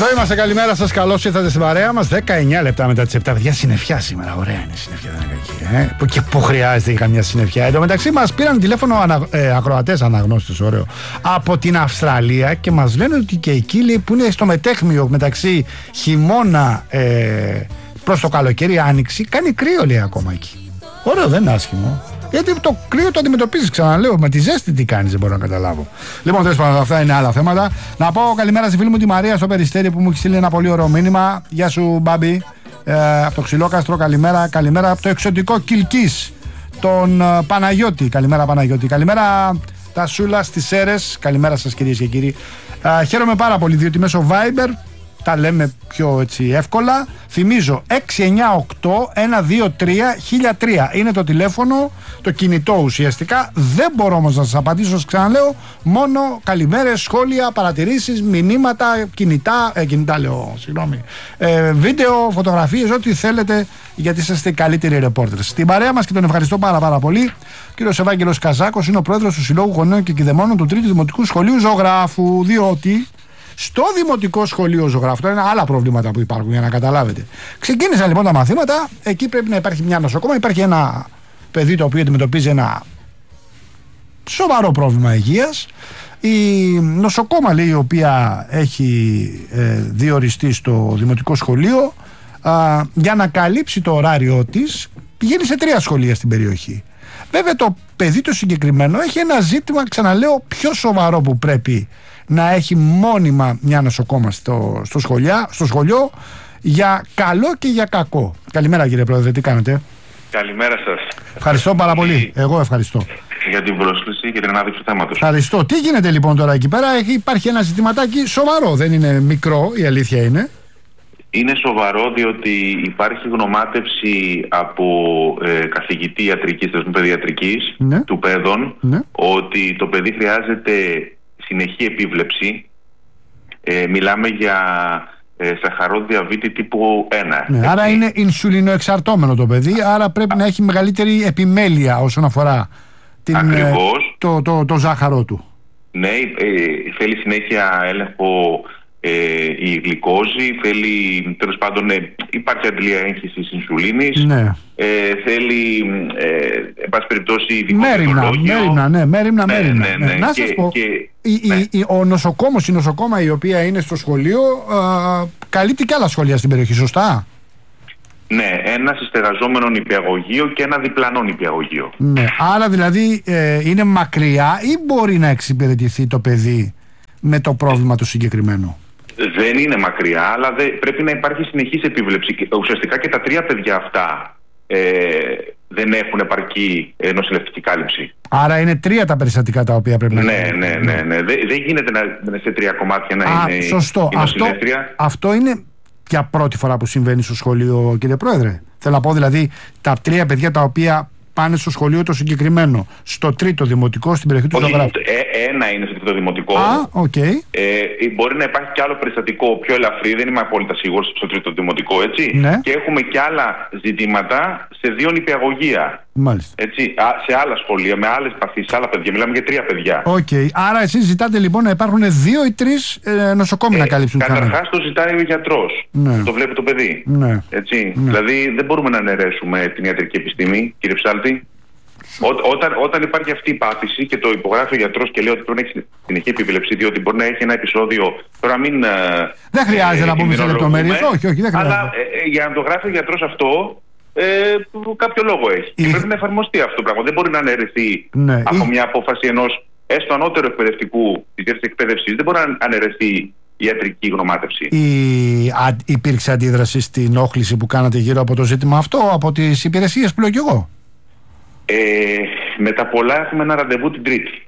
Εδώ είμαστε, καλημέρα σας, καλώς ήρθατε στην παρέα μας. 19 λεπτά μετά τις 7. Παιδιά, συννεφιά σήμερα, ωραία είναι η συννεφιά, δεν είναι κακή. Και πού χρειάζεται και καμιά συννεφιά. Εν τω μεταξύ μας πήραν τηλέφωνο ακροατές, αναγνώστες, ωραίο, από την Αυστραλία και μας λένε ότι και εκεί, λέει, που είναι στο μετέχμιο μεταξύ χειμώνα προς το καλοκαίρι, άνοιξη, κάνει κρύο, λέει, ακόμα εκεί. Ωραίο, δεν είναι άσχημο. Γιατί το κρύο το αντιμετωπίζεις, ξαναλέω. Με τη ζέστη τι κάνεις, δεν μπορώ να καταλάβω. Λοιπόν, τέλος πάντων, αυτά είναι άλλα θέματα. Να πω καλημέρα στη φίλη μου τη Μαρία στο Περιστέρι που μου έχει στείλει ένα πολύ ωραίο μήνυμα. Γεια σου, Μπάμπη. Από το Ξυλόκαστρο, καλημέρα. Καλημέρα από το εξωτικό Κιλκής, τον Παναγιώτη. Καλημέρα, Παναγιώτη. Καλημέρα, τα Σούλα στις Σέρες. Καλημέρα σας, κυρίες και κύριοι. Χαίρομαι πάρα πολύ διότι μέσω Viber τα λέμε πιο έτσι εύκολα. Θυμίζω 698-123-1003 είναι το τηλέφωνο, το κινητό ουσιαστικά. Δεν μπορώ όμως να σας απαντήσω, σας ξαναλέω. Μόνο καλημέρες, σχόλια, παρατηρήσεις, μηνύματα, κινητά λέω, συγγνώμη, βίντεο, φωτογραφίες, ό,τι θέλετε, γιατί είσαστε οι καλύτεροι ρεπόρτερς. Στην παρέα μας και τον ευχαριστώ πάρα πολύ. Ο κύριος Ευάγγελος Καζάκος είναι ο πρόεδρος του Συλλόγου Γονέων και Κηδεμόνων του 3ου Δημοτικού Σχολείου Ζωγράφου, διότι στο Δημοτικό Σχολείο Ζωγράφου, τώρα είναι άλλα προβλήματα που υπάρχουν για να καταλάβετε. Ξεκίνησαν λοιπόν τα μαθήματα, εκεί πρέπει να υπάρχει μια νοσοκόμα. Υπάρχει ένα παιδί το οποίο αντιμετωπίζει ένα σοβαρό πρόβλημα υγείας. Η νοσοκόμα, λέει, η οποία έχει διοριστεί στο Δημοτικό Σχολείο, για να καλύψει το ωράριό της, πηγαίνει σε 3 σχολεία στην περιοχή. Βέβαια το παιδί το συγκεκριμένο έχει ένα ζήτημα, ξαναλέω, πιο σοβαρό που πρέπει να έχει μόνιμα μια νοσοκόμα στο σχολείο, για καλό και για κακό. Καλημέρα, κύριε Πρόεδρε, τι κάνετε? Καλημέρα σας. Ευχαριστώ πάρα πολύ. Εγώ ευχαριστώ για την πρόσκληση και την ανάδειξη του θέματος. Ευχαριστώ. Τι γίνεται λοιπόν τώρα εκεί πέρα? Υπάρχει ένα ζητηματάκι σοβαρό, δεν είναι μικρό, η αλήθεια είναι. Είναι σοβαρό διότι υπάρχει γνωμάτευση από καθηγητή ιατρικής, παιδιατρικής, ναι, του παιδών, ναι, ότι το παιδί χρειάζεται συνεχή επίβλεψη. Μιλάμε για σαχαρό διαβήτη τύπου 1. Ναι, άρα είναι ινσουλινοεξαρτώμενο το παιδί, άρα πρέπει να έχει μεγαλύτερη επιμέλεια όσον αφορά το ζάχαρο του. Ναι, θέλει συνέχεια έλεγχο η γλυκόζη, θέλει, τέλος πάντων, υπάρχει αντλία έγχυσης ινσουλίνης, ναι, θέλει, εν πάση περιπτώσει, μέριμνα. Να σας πω, ο νοσοκόμος, η νοσοκόμα η οποία είναι στο σχολείο, καλύπτει και άλλα σχολεία στην περιοχή, σωστά? Ναι, ένα συστεγαζόμενο νηπιαγωγείο και ένα διπλανό νηπιαγωγείο. Ναι, άρα δηλαδή είναι μακριά ή μπορεί να εξυπηρετηθεί το παιδί με το πρόβλημα το συγκεκριμένο? Δεν είναι μακριά, αλλά πρέπει να υπάρχει συνεχής επίβλεψη. Ουσιαστικά και τα 3 παιδιά αυτά δεν έχουν επαρκή νοσηλευτική κάλυψη. Άρα είναι 3 τα περιστατικά τα οποία πρέπει να γίνουν. Ναι. Δεν γίνεται σε 3 κομμάτια να είναι σωστό. Η νοσηλεύτρια. Αυτό είναι για πρώτη φορά που συμβαίνει στο σχολείο, κύριε Πρόεδρε? Θέλω να πω δηλαδή τα 3 παιδιά τα οποία πάνε στο σχολείο το συγκεκριμένο, στο 3ο Δημοτικό στην περιοχή του Ζωγράφου. Ένα είναι στο 3ο Δημοτικό. Okay. Μπορεί να υπάρχει κι άλλο περιστατικό πιο ελαφρύ, δεν είμαι απόλυτα σίγουρος, στο 3ο Δημοτικό, έτσι. Ναι. Και έχουμε κι άλλα ζητήματα σε 2 νηπιαγωγεία. Μάλιστα. Έτσι, σε άλλα σχολεία, με άλλες παθήσεις, άλλα παιδιά. Μιλάμε για 3 παιδιά. Άρα εσείς ζητάτε λοιπόν να υπάρχουν 2 ή 3 νοσοκόμοι να καλύψουν. Καταρχάς το ζητάει ο γιατρός. Ναι. Το βλέπει το παιδί. Ναι. Έτσι. Ναι. Δηλαδή δεν μπορούμε να αναιρέσουμε την ιατρική επιστήμη, κύριε Ψάλτη. Όταν υπάρχει αυτή η πάθηση και το υπογράφει ο γιατρός και λέει ότι πρέπει να έχει συνεχή επίβλεψη, διότι μπορεί να έχει ένα επεισόδιο. Τώρα μην. Δεν χρειάζεται να πούμε σε λεπτομέρειες. Όχι, δεν χρειάζεται. Αλλά για να το γράφει ο γιατρός αυτό, κάποιο λόγο έχει. Και πρέπει να εφαρμοστεί αυτό το πράγμα. Δεν μπορεί να αναιρεθεί από μια απόφαση ενός έστω ανώτερου εκπαιδευτικού τη διεύθυνση εκπαίδευση. Δεν μπορεί να αναιρεθεί ιατρική γνωμάτευση. Υπήρξε αντίδραση στην όχληση που κάνατε γύρω από το ζήτημα αυτό από τις υπηρεσίες που λέω κι εγώ? Με τα πολλά έχουμε ένα ραντεβού την Τρίτη.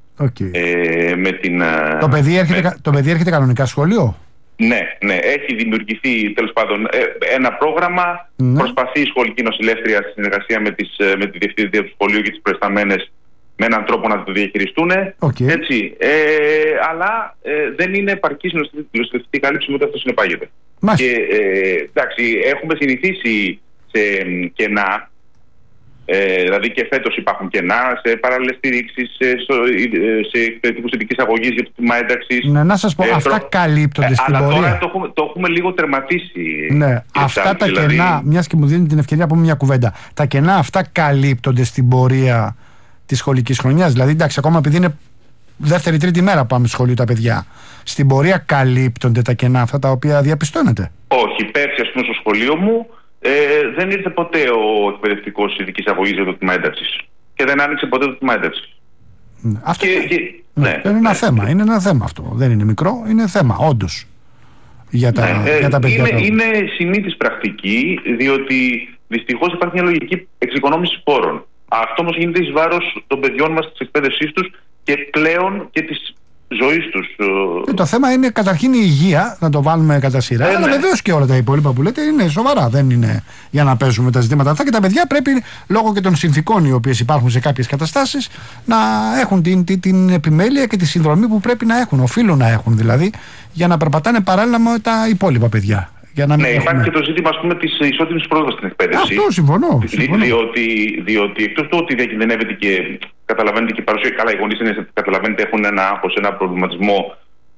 Το παιδί έρχεται κανονικά σχολείο? Ναι. Έχει δημιουργηθεί τέλος πάντων ένα πρόγραμμα. Προσπαθεί η σχολική νοσηλεύτρια στη συνεργασία με τη διευθύντρια του σχολείου και τις προϊσταμένες με έναν τρόπο να το διαχειριστούν. Έτσι. Αλλά δεν είναι επαρκής νοσηλευτική κάλυψη, ούτε αυτό συνεπάγεται. Και εντάξει, έχουμε συνηθίσει σε κενά Δηλαδή και φέτος υπάρχουν κενά σε παράλληλες στηρίξεις, σε εκπαιδευτικούς ειδικής αγωγής για το τμήμα ένταξης. Ναι, να σας πω, αυτά καλύπτονται στην αλλά πορεία. Αλλά τώρα το έχουμε λίγο τερματίσει. Ναι, αυτά τα δηλαδή... κενά, μιας και μου δίνει την ευκαιρία να πούμε μια κουβέντα, τα κενά αυτά καλύπτονται στην πορεία της σχολικής χρονιάς? Δηλαδή, εντάξει, ακόμα επειδή είναι δεύτερη-τρίτη μέρα που πάμε στο σχολείο τα παιδιά, στην πορεία καλύπτονται τα κενά αυτά τα οποία διαπιστώνετε? Όχι, πέρσι, ας πούμε, στο σχολείο μου δεν ήρθε ποτέ ο εκπαιδευτικός ειδικής αγωγής για το τμήμα ένταξης. Και δεν άνοιξε ποτέ το τμήμα ένταξης. Αυτό είναι ένα θέμα. Είναι ένα θέμα αυτό. Δεν είναι μικρό, είναι θέμα, όντως. Για τα παιδιά. Είναι συνήθις πρακτική, διότι δυστυχώς υπάρχει μια λογική εξοικονόμησης πόρων. Αυτό όμως γίνεται εις βάρος των παιδιών μας, της εκπαίδευσής τους και πλέον και της ζωής τους. Το θέμα είναι καταρχήν η υγεία, να το βάλουμε κατά σειρά. Αλλά βεβαίως και όλα τα υπόλοιπα που λέτε είναι σοβαρά. Δεν είναι για να παίζουμε τα ζητήματα αυτά. Και τα παιδιά πρέπει, λόγω και των συνθηκών οι οποίες υπάρχουν σε κάποιες καταστάσεις, να έχουν την επιμέλεια και τη συνδρομή που πρέπει να έχουν. Οφείλουν να έχουν δηλαδή, για να περπατάνε παράλληλα με τα υπόλοιπα παιδιά. Ναι, υπάρχει και το ζήτημα, ας πούμε, της ισότιμης πρόσβασης στην εκπαίδευση. Αυτό συμφωνώ. Διότι εκτός του ότι διακινδυνεύεται και καταλαβαίνετε και παρουσία, καλά, οι γονείς καταλαβαίνετε έχουν ένα άγχος, ένα προβληματισμό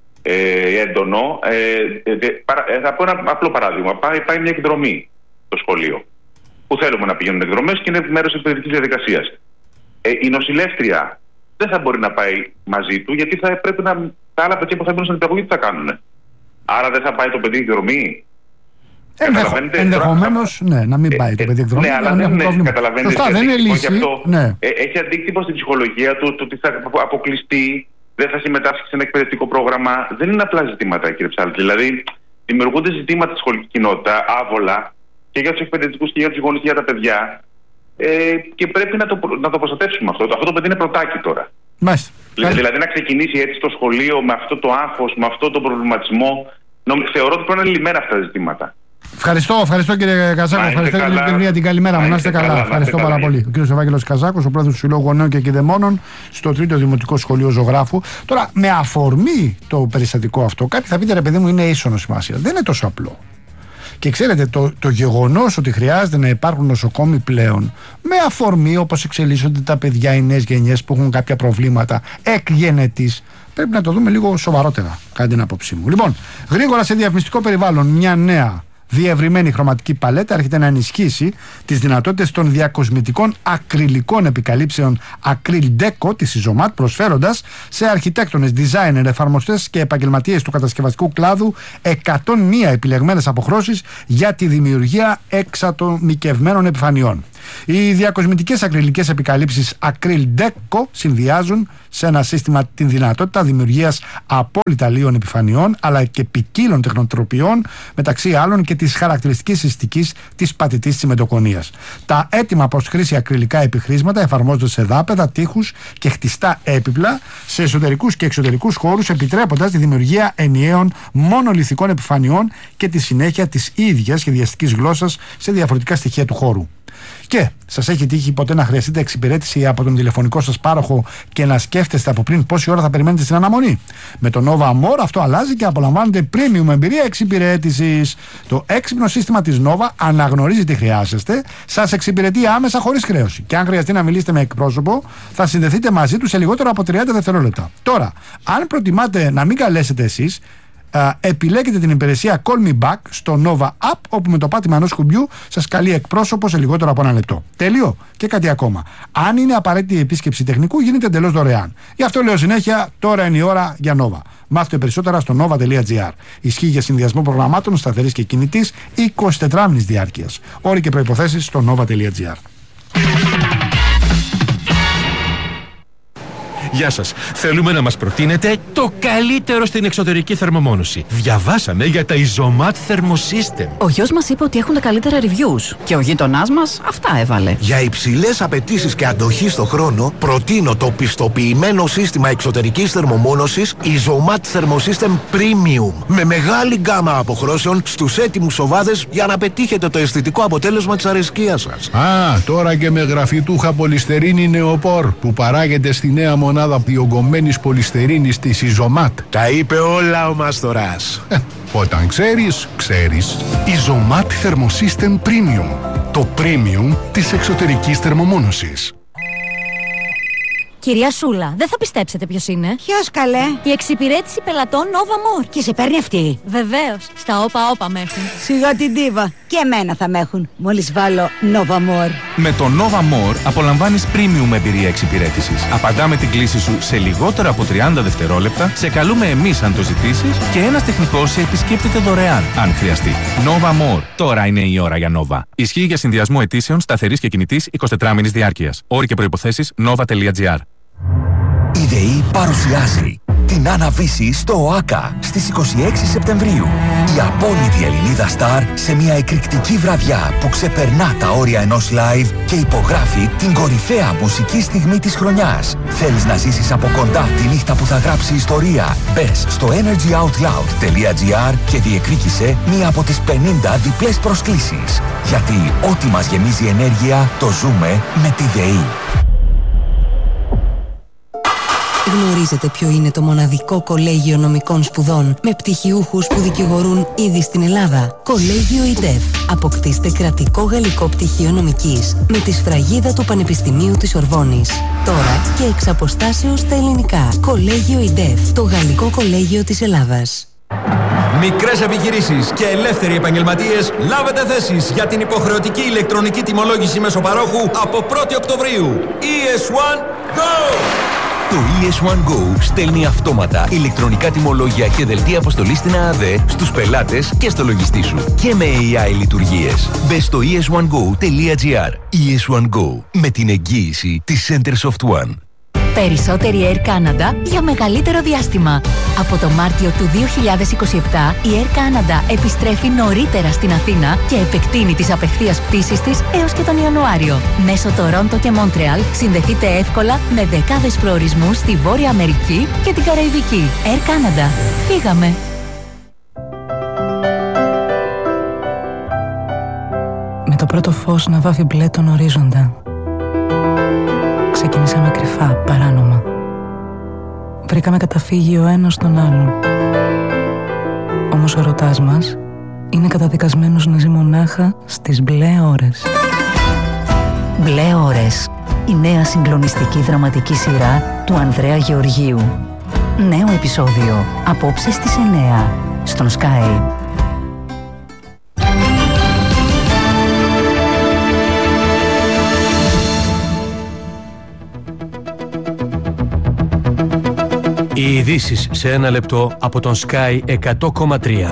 έντονο. Θα πω ένα απλό παράδειγμα. Πάει μια εκδρομή στο σχολείο, που θέλουμε να πηγαίνουν εκδρομές και είναι μέρος της εκπαιδευτικής διαδικασίας. Η νοσηλεύτρια δεν θα μπορεί να πάει μαζί του, γιατί θα πρέπει τα άλλα παιδιά που θα μπουν στην παιδαγωγή τι θα κάνουν. Άρα δεν θα πάει το παιδί εκδρομή. Ενδεχομένως, ναι, να μην πάει το παιδί εκδρομή. Ναι, αλλά δεν καταλαβαίνετε. Σωστά, δεν είναι λύση. Έχει αντίκτυπο στην ψυχολογία του, το ότι θα αποκλειστεί, δεν θα συμμετάσχει σε ένα εκπαιδευτικό πρόγραμμα. Δεν είναι απλά ζητήματα, κύριε Ψάλτη. Δηλαδή, δημιουργούνται ζητήματα στη σχολική κοινότητα, άβολα, και για τους εκπαιδευτικούς και για τους γονείς και για τα παιδιά. Και πρέπει να το προστατεύσουμε αυτό. Αυτό το παιδί είναι πρωτάκι τώρα. Μάλιστα. Δηλαδή, να ξεκινήσει έτσι στο σχολείο με αυτό το άγχος, με αυτό το προβληματισμό. Θεωρώ ότι πρέπει να είναι λυμμένα αυτά τα ζητήματα. Ευχαριστώ κύριε Καζάκο. Ευχαριστώ για την καλημέρα μου. Να είστε καλά. Ευχαριστώ πάρα πολύ. Ο κύριος Ευάγγελος Καζάκος, ο πρόεδρος του Συλλόγου Γονέων και Κηδεμόνων στο 3ο Δημοτικό Σχολείο Ζωγράφου. Τώρα, με αφορμή το περιστατικό αυτό, κάποιοι θα πείτε, ρε παιδί μου, είναι ίσονος σημασία. Δεν είναι τόσο απλό. Και ξέρετε, το γεγονός ότι χρειάζεται να υπάρχουν νοσοκόμοι πλέον, με αφορμή όπως εξελίσσονται τα παιδιά, οι νέες γενιές που έχουν κάποια προβλήματα εκ γενετής, πρέπει να το δούμε λίγο σοβαρότερα, κατά την άποψή μου. Λοιπόν, γρήγορα σε διαφημιστικό περιβάλλον, μια νέα διευρυμένη χρωματική παλέτα έρχεται να ενισχύσει τις δυνατότητες των διακοσμητικών ακριλικών επικαλύψεων Acryl Deco της Isomat, προσφέροντας σε αρχιτέκτονες, designer, εφαρμοστές και επαγγελματίες του κατασκευαστικού κλάδου 101 επιλεγμένες αποχρώσεις για τη δημιουργία εξατομικευμένων επιφανειών. Οι διακοσμητικές ακριλικές επικαλύψεις Acryl Deco συνδυάζουν σε ένα σύστημα την δυνατότητα δημιουργίας απόλυτα λίων επιφανειών, αλλά και ποικίλων τεχνοτροπιών, μεταξύ άλλων και της χαρακτηριστικής συστικής της πατητής τσιμεντοκονίας. Τα έτοιμα προς χρήση ακριλικά επιχρήσματα εφαρμόζονται σε δάπεδα, τείχους και χτιστά έπιπλα σε εσωτερικούς και εξωτερικούς χώρους, επιτρέποντας τη δημιουργία ενιαίων μονολιθικών επιφανειών και τη συνέχεια της ίδιας σχεδιαστικής γλώσσας σε διαφορετικά στοιχεία του χώρου. Και σας έχει τύχει ποτέ να χρειαστείτε εξυπηρέτηση από τον τηλεφωνικό σας πάροχο και να σκέφτεστε από πριν πόση ώρα θα περιμένετε στην αναμονή? Με το Nova More αυτό αλλάζει και απολαμβάνετε premium εμπειρία εξυπηρέτησης. Το έξυπνο σύστημα της Nova αναγνωρίζει τι χρειάζεστε, σας εξυπηρετεί άμεσα χωρίς χρέωση. Και αν χρειαστεί να μιλήσετε με εκπρόσωπο, θα συνδεθείτε μαζί του σε λιγότερο από 30 δευτερόλεπτα. Τώρα, αν προτιμάτε να μην καλέσετε εσείς, επιλέγετε την υπηρεσία Call Me Back στο Nova App, όπου με το πάτημα ενός κουμπιού σας καλεί εκπρόσωπο σε λιγότερο από 1 λεπτό. Τέλειο. Και κάτι ακόμα. Αν είναι απαραίτητη η επίσκεψη τεχνικού, γίνεται εντελώς δωρεάν. Γι' αυτό λέω συνέχεια, τώρα είναι η ώρα για Nova. Μάθετε περισσότερα στο nova.gr. Ισχύει για συνδυασμό προγραμμάτων σταθερής και κινητής 24μηνης διάρκειας. Όροι και προϋποθέσεις στο nova.gr. Γεια σας. Θέλουμε να μας προτείνετε το καλύτερο στην εξωτερική θερμομόνωση. Διαβάσαμε για τα Isomat Thermosystem. Ο γιος μας είπε ότι έχουν τα καλύτερα reviews και ο γείτονάς μας αυτά έβαλε. Για υψηλές απαιτήσεις και αντοχή στο χρόνο, προτείνω το πιστοποιημένο σύστημα εξωτερικής θερμομόνωσης Isomat Thermosystem Premium. Με μεγάλη γκάμα αποχρώσεων στους έτοιμους οβάδες για να πετύχετε το αισθητικό αποτέλεσμα της αρεσκίας σας. Τώρα και με γραφιτούχα πολυστερίνη νεοπόρ που παράγεται στη νέα μονάδα διογκωμένης πολυστερίνης της Isomat. Τα είπε όλα ο Μαστοράς. Όταν ξέρεις, ξέρεις. Isomat Thermosystem Premium. Το premium της εξωτερικής θερμομόνωσης. Κυρία Σούλα, δεν θα πιστέψετε ποιος είναι. Ποιος, καλέ? Η εξυπηρέτηση πελατών Nova More. Και σε παίρνει αυτή? Βεβαίως, στα όπα με έχουν. Σιγά την ντίβα. Και εμένα θα με έχουν, μόλις βάλω Nova More. Με το Nova More απολαμβάνεις premium εμπειρία εξυπηρέτησης. Απαντάμε την κλήση σου σε λιγότερο από 30 δευτερόλεπτα, σε καλούμε εμείς αν το ζητήσεις και ένας τεχνικός σε επισκέπτεται δωρεάν, αν χρειαστεί. Nova More. Τώρα είναι η ώρα για Nova. Ισχύει για συνδυασμό αιτήσεων σταθερής και κινητής 24 μήνης διάρκειας. Όροι και προϋποθέσεις nova.gr. Η ΔΕΗ παρουσιάζει την αναβίση στο ΟΑΚΑ στις 26 Σεπτεμβρίου. Η απόλυτη Ελληνίδα Σταρ σε μια εκρηκτική βραδιά που ξεπερνά τα όρια ενός live και υπογράφει την κορυφαία μουσική στιγμή της χρονιάς. Θέλεις να ζήσεις από κοντά τη νύχτα που θα γράψει ιστορία? Μπες στο energyoutloud.gr και διεκδίκησε μία από τις 50 διπλές προσκλήσεις. Γιατί ό,τι μας γεμίζει ενέργεια το ζούμε με τη ΔΕΗ. Γνωρίζετε ποιο είναι το μοναδικό κολέγιο νομικών σπουδών με πτυχιούχους που δικηγορούν ήδη στην Ελλάδα? Κολέγιο ΙΔΕΦ. Αποκτήστε κρατικό γαλλικό πτυχίο νομικής με τη σφραγίδα του Πανεπιστημίου της Ορβόνης. Τώρα και εξ αποστάσεως στα ελληνικά. Κολέγιο ΙΔΕΦ. Το γαλλικό κολέγιο της Ελλάδας. Μικρές επιχειρήσεις και ελεύθεροι επαγγελματίες, λάβετε θέσεις για την υποχρεωτική ηλεκτρονική τιμολόγηση μέσω-παρόχου από 1η Οκτωβρίου. ES1 Go! Το ES1 Go στέλνει αυτόματα ηλεκτρονικά τιμολόγια και δελτία αποστολής στην ΑΑΔΕ στους πελάτες και στο λογιστή σου. Και με AI λειτουργίες. Μπες στο es1go.gr. ES1 Go. Με την εγγύηση της Centersoft One. Περισσότερη Air Canada για μεγαλύτερο διάστημα. Από το Μάρτιο του 2027 η Air Canada επιστρέφει νωρίτερα στην Αθήνα και επεκτείνει τις απευθείας πτήσεις της έως και τον Ιανουάριο. Μέσω Τορόντο και Μόντρεαλ συνδεθείτε εύκολα με δεκάδες προορισμούς στη Βόρεια Αμερική και την Καραϊβική. Air Canada. Φύγαμε! Με το πρώτο φως να βάφει μπλε τον ορίζοντα. Ξεκινήσαμε κρυφά, παράνομα. Βρήκαμε καταφύγιο ο ένας στον άλλον. Όμως ο ερωτάς μας είναι καταδικασμένος να ζει μονάχα στις μπλε ώρες. Μπλε ώρες. Η νέα συγκλονιστική δραματική σειρά του Ανδρέα Γεωργίου. Νέο επεισόδιο απόψε στις 9 στον Sky. Οι ειδήσεις σε ένα λεπτό από τον Sky 100,3.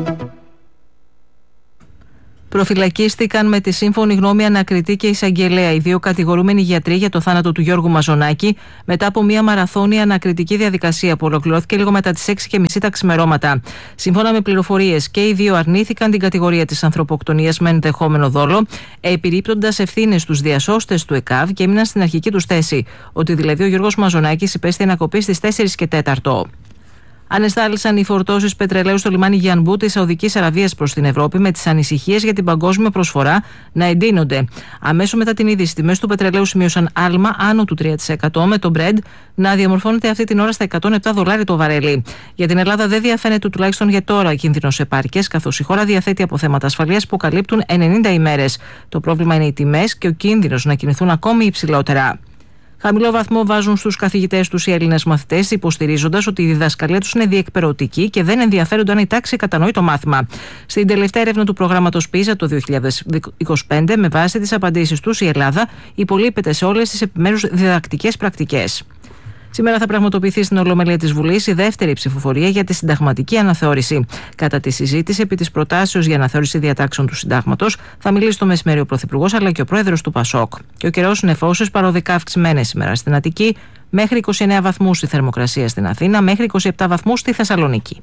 Προφυλακίστηκαν με τη σύμφωνη γνώμη ανακριτή και εισαγγελέα οι δύο κατηγορούμενοι γιατροί για το θάνατο του Γιώργου Μαζονάκη μετά από μια μαραθώνια ανακριτική διαδικασία που ολοκληρώθηκε λίγο μετά τις 6:30 τα ξημερώματα. Σύμφωνα με πληροφορίες, και οι δύο αρνήθηκαν την κατηγορία της ανθρωποκτονίας με ενδεχόμενο δόλο, επιρρύπτοντας ευθύνες στους διασώστες του ΕΚΑΒ και έμειναν στην αρχική τους θέση, ότι δηλαδή ο Γιώργος Μαζονάκης υπέστη ανακοπή στις 4:04. Ανεστάλησαν οι φορτώσεις πετρελαίου στο λιμάνι Γιανμπού της Σαουδικής Αραβίας προς την Ευρώπη, με τις ανησυχίες για την παγκόσμια προσφορά να εντείνονται. Αμέσως μετά την είδηση, τιμές του πετρελαίου σημείωσαν άλμα άνω του 3%, με το Brent να διαμορφώνεται αυτή την ώρα στα $107 το βαρέλι. Για την Ελλάδα δεν διαφαίνεται τουλάχιστον για τώρα κίνδυνος επάρκειας, καθώς η χώρα διαθέτει αποθέματα ασφαλείας που καλύπτουν 90 ημέρες. Το πρόβλημα είναι οι τιμές και ο κίνδυνος να κινηθούν ακόμη υψηλότερα. Χαμηλό βαθμό βάζουν στους καθηγητές τους οι Έλληνες μαθητές, υποστηρίζοντας ότι η διδασκαλία τους είναι διεκπερωτική και δεν ενδιαφέρονται αν η τάξη κατανοεί το μάθημα. Στην τελευταία έρευνα του προγράμματος PISA το 2025, με βάση τις απαντήσεις τους, η Ελλάδα υπολείπεται σε όλες τις επιμέρους διδακτικές πρακτικές. Σήμερα θα πραγματοποιηθεί στην Ολομέλεια της Βουλής η δεύτερη ψηφοφορία για τη συνταγματική αναθεώρηση. Κατά τη συζήτηση επί της προτάσεως για αναθεώρηση διατάξεων του Συντάγματος θα μιλήσει το μεσημέρι ο Πρωθυπουργός αλλά και ο Πρόεδρος του ΠΑΣΟΚ. Και ο καιρός νεφώσεις παροδικά αυξημένες σήμερα στην Αττική, μέχρι 29 βαθμούς η θερμοκρασία στην Αθήνα, μέχρι 27 βαθμούς στη Θεσσαλονίκη.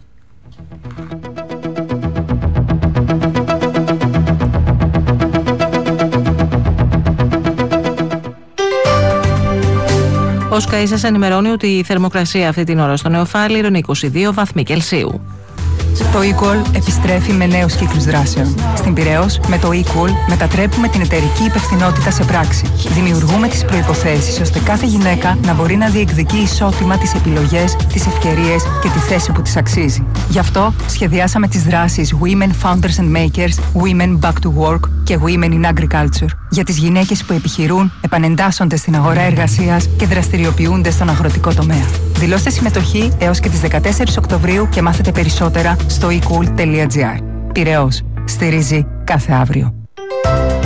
Ο Sky σας ενημερώνει ότι η θερμοκρασία αυτή την ώρα στο Νεοφάλιρο είναι 22 βαθμοί Κελσίου. Το Equal επιστρέφει με νέους κύκλους δράσεων. Στην Πειραιώς, με το Equal μετατρέπουμε την εταιρική υπευθυνότητα σε πράξη. Δημιουργούμε τις προϋποθέσεις ώστε κάθε γυναίκα να μπορεί να διεκδικεί ισότιμα τις επιλογές, τις ευκαιρίες και τη θέση που της αξίζει. Γι' αυτό σχεδιάσαμε τις δράσεις Women Founders and Makers, Women Back to Work και Women in Agriculture για τις γυναίκες που επιχειρούν, επανεντάσσονται στην αγορά εργασίας και δραστηριοποιούνται στον αγροτικό τομέα. Δηλώστε συμμετοχή έως και τις 14 Οκτωβρίου και μάθετε περισσότερα στο ecool.gr. Πειραιώς. Στηρίζει κάθε αύριο.